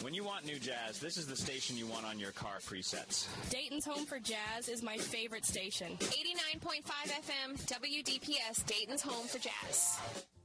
When you want new jazz, this is the station you want on your car presets. Dayton's Home for Jazz is my favorite station. 89.5 FM, WDPS, Dayton's Home for Jazz.